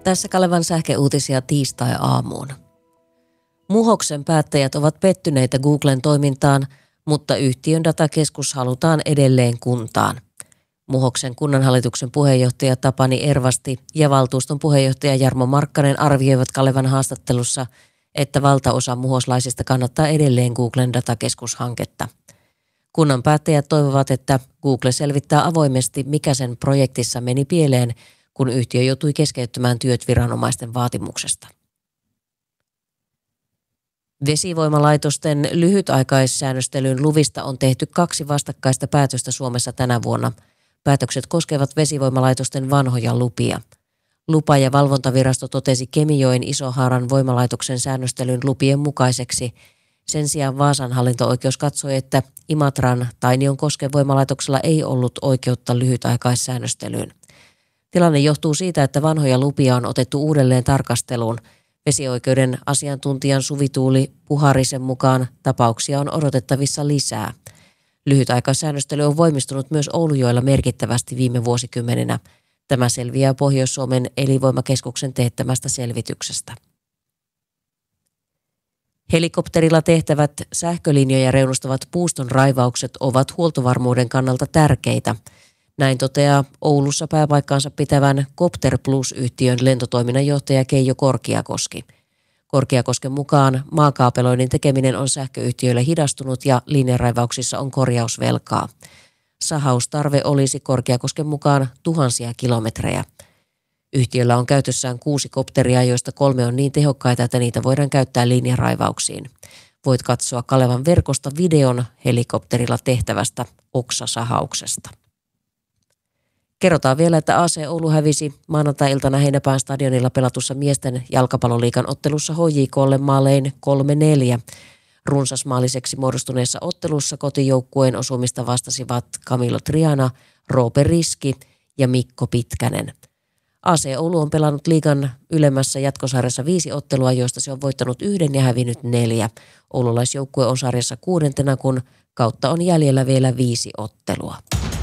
Tässä Kalevan sähkeuutisia tiistai-aamuun. Muhoksen päättäjät ovat pettyneitä Googlen toimintaan, mutta yhtiön datakeskus halutaan edelleen kuntaan. Muhoksen kunnanhallituksen puheenjohtaja Tapani Ervasti ja valtuuston puheenjohtaja Jarmo Markkanen arvioivat Kalevan haastattelussa, että valtaosa muhoslaisista kannattaa edelleen Googlen datakeskushanketta. Kunnan päättäjät toivovat, että Google selvittää avoimesti, mikä sen projektissa meni pieleen, kun yhtiö joutui keskeyttämään työt viranomaisten vaatimuksesta. Vesivoimalaitosten lyhytaikaissäännöstelyn luvista on tehty 2 vastakkaista päätöstä Suomessa tänä vuonna. Päätökset koskevat vesivoimalaitosten vanhoja lupia. Lupa- ja valvontavirasto totesi Kemijoen Isohaaran voimalaitoksen säännöstelyn lupien mukaiseksi. Sen sijaan Vaasan hallinto-oikeus katsoi, että Imatran Tainionkosken voimalaitoksella ei ollut oikeutta lyhytaikaissäännöstelyyn. Tilanne johtuu siitä, että vanhoja lupia on otettu uudelleen tarkasteluun. Vesioikeuden asiantuntijan Suvi-Tuuli Puharisen mukaan tapauksia on odotettavissa lisää. Lyhytaikaissäännöstely on voimistunut myös Oulujoella merkittävästi viime vuosikymmeninä. Tämä selviää Pohjois-Suomen elinvoimakeskuksen teettämästä selvityksestä. Helikopterilla tehtävät sähkölinjoja reunustavat puuston raivaukset ovat huoltovarmuuden kannalta tärkeitä. Näin toteaa Oulussa pääpaikkaansa pitävän Copter Plus-yhtiön lentotoiminnanjohtaja Keijo Korkiakoski. Korkiakosken mukaan maakaapeloinnin tekeminen on sähköyhtiöille hidastunut ja linjaraivauksissa on korjausvelkaa. Sahaustarve olisi Korkiakosken mukaan tuhansia kilometrejä. Yhtiöllä on käytössään 6 kopteria, joista 3 on niin tehokkaita, että niitä voidaan käyttää linjaraivauksiin. Voit katsoa Kalevan verkosta videon helikopterilla tehtävästä oksasahauksesta. Kerrotaan vielä, että AC Oulu hävisi maanantai-iltana Heinäpään stadionilla pelatussa miesten jalkapalloliigan ottelussa HJK:lle maalein 3-4. Runsasmaaliseksi muodostuneessa ottelussa kotijoukkueen osumista vastasivat Camilo Triana, Roope Riski ja Mikko Pitkänen. AC Oulu on pelannut liigan ylemmässä jatkosarjassa 5 ottelua, joista se on voittanut 1 ja hävinnyt 4. Oululaisjoukkue on sarjassa 6, kun kautta on jäljellä vielä 5 ottelua.